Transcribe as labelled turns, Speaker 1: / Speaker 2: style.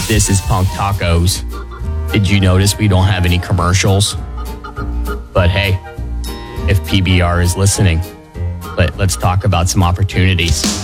Speaker 1: This is Punk Tacos. Did you notice we don't have any commercials? But hey, if PBR is listening, let's talk about some opportunities.